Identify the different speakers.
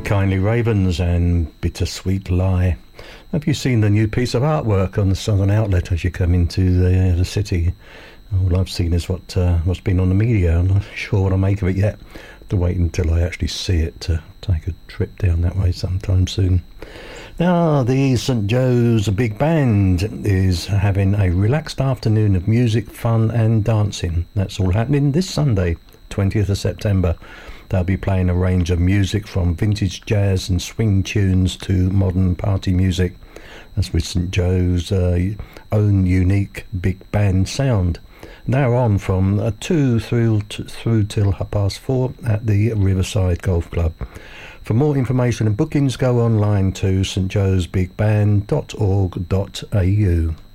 Speaker 1: Kindly Ravens and Bittersweet Lie. Have you seen the new piece of artwork on the Southern Outlet as you come into the city? All I've seen is what's been on the media. I'm not sure what I make of it yet. To wait until I actually see it to take a trip down that way sometime soon. Now, the St Joe's Big Band is having a relaxed afternoon of music, fun and dancing. That's all happening this Sunday, 20th of September. They'll be playing a range of music from vintage jazz and swing tunes to modern party music. That's with St Joe's own unique big band sound. They're on from 2 through till 4:30 at the Riverside Golf Club. For more information and bookings, go online to stjoesbigband.org.au.